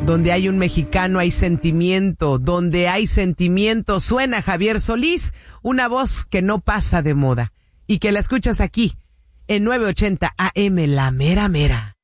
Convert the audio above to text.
Donde hay un mexicano hay sentimiento, donde hay sentimiento suena Javier Solís, una voz que no pasa de moda y que la escuchas aquí en 980 AM, La Mera Mera.